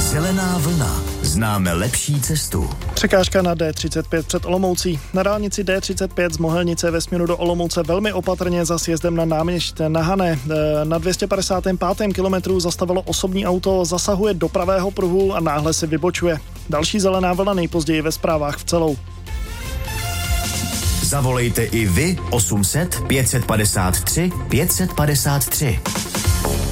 Zelená vlna. Známe lepší cestu. Překážka na D35 před Olomoucí. Na dálnici D35 z Mohelnice ve směru do Olomouce velmi opatrně za sjezdem na náměšť na Hané. Na 255. kilometru zastavilo osobní auto, zasahuje do pravého pruhu a náhle se vybočuje. Další zelená vlna nejpozději ve zprávách v celou. Zavolejte i vy 800 553 553.